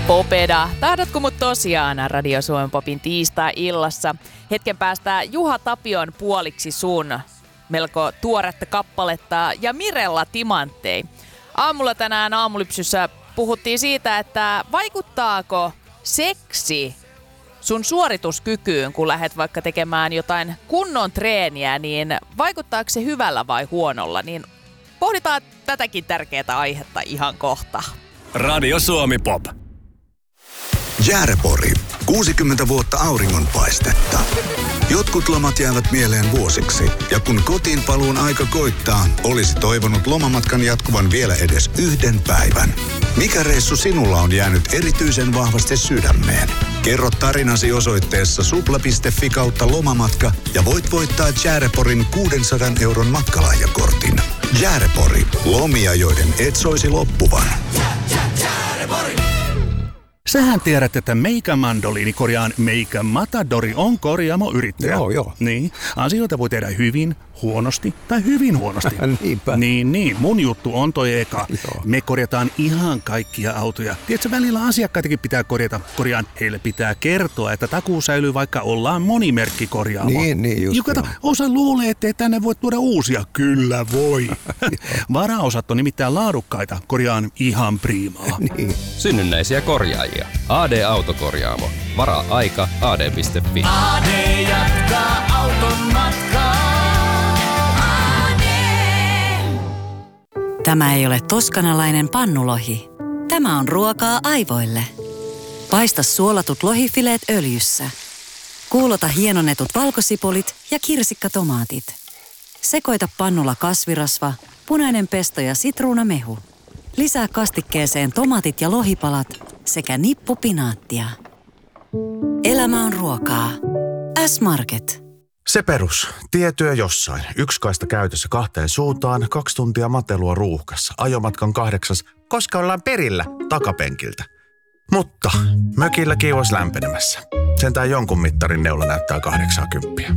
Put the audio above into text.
Popeda, tahdatko mut tosiaan Radio Suomen Popin tiistai-illassa? Hetken päästä Juha Tapion Puoliksi sun melko tuoretta kappaletta ja Mirella Timanttei. Aamulla tänään Aamulypsyssä puhuttiin siitä, että vaikuttaako seksi sun suorituskykyyn, kun lähdet vaikka tekemään jotain kunnon treeniä, niin vaikuttaako se hyvällä vai huonolla? Niin pohditaan tätäkin tärkeää aihetta ihan kohta. Radio Suomi Pop. Jäärepori. 60 vuotta auringonpaistetta. Jotkut lomat jäävät mieleen vuosiksi, ja kun kotiin paluun aika koittaa, olisi toivonut lomamatkan jatkuvan vielä edes yhden päivän. Mikä reissu sinulla on jäänyt erityisen vahvasti sydämeen? Kerro tarinasi osoitteessa supla.fi/lomamatka ja voit voittaa Jääreporin 600 € matkalahjakortin. Jäärepori. Lomia, joiden et soisi loppuvan. Sähän tiedät, että Meikä Mandoliini, Meikä Matadori on korjaamoyrittäjä. Joo. Niin, asioita voi tehdä hyvin, huonosti tai hyvin huonosti. Niinpä. Niin, mun juttu on toi eka. Joo. Me korjataan ihan kaikkia autoja. Tiedätkö, välillä asiakkaitakin pitää korjata. Heille pitää kertoa, että takuu säilyy, vaikka ollaan monimerkkikorjaamo. Niin just. Osa luulee, ettei tänne voi tuoda uusia. Kyllä voi. Varaosat on nimittäin laadukkaita. Korjaan ihan priimaa. Niin. Synnynnäisiä korjaajia. AD-autokorjaamo. Varaa aika ad.fi. AD jatkaa auton matkaa. Tämä ei ole toskanalainen pannulohi. Tämä on ruokaa aivoille. Paista suolatut lohifileet öljyssä. Kuulota hienonnetut valkosipulit ja kirsikkatomaatit. Sekoita pannulla kasvirasva, punainen pesto ja sitruunamehu. Lisää kastikkeeseen tomaatit ja lohipalat sekä nippu pinaattia. Elämä on ruokaa. S-Market. Se perus. Tietyö jossain. Yksi kaista käytössä 2 suuntaan, 2 tuntia matelua ruuhkassa. Ajomatkan 8, koska ollaan perillä takapenkiltä. Mutta mökillä kiuas lämpenemässä. Sentään jonkun mittarin neula näyttää 80.